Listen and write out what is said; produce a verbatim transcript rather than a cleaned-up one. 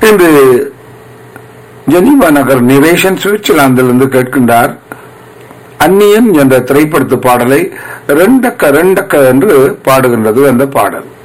என்று ஜெனீவா நகர் நிரேஷன் சுவிட்சர்லாந்திலிருந்து கேட்கின்றார். அந்நியன் என்ற திரைப்படத்து பாடலை ரெண்டக்க ரெண்டக்க என்று பாடுகின்றது அந்த பாடல்.